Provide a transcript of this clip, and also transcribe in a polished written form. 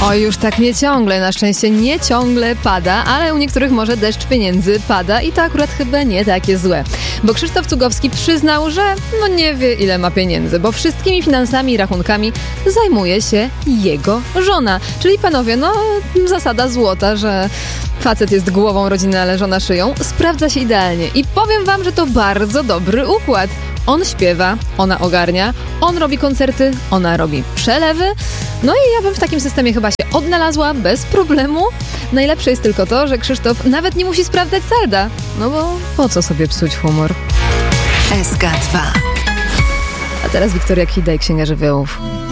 Oj, już tak nie ciągle, na szczęście nie ciągle pada, ale u niektórych może deszcz pieniędzy pada i to akurat chyba nie takie złe. Bo Krzysztof Cugowski przyznał, że nie wie ile ma pieniędzy, bo wszystkimi finansami i rachunkami zajmuje się jego żona. Czyli panowie, zasada złota, że facet jest głową rodziny, ale żona szyją, sprawdza się idealnie. I powiem wam, że to bardzo dobry układ. On śpiewa, ona ogarnia, on robi koncerty, ona robi przelewy. No i ja bym w takim systemie chyba się odnalazła bez problemu. Najlepsze jest tylko to, że Krzysztof nawet nie musi sprawdzać salda. No bo po co sobie psuć humor? SK2. A teraz Wiktoria Kida i Księga Żywiołów.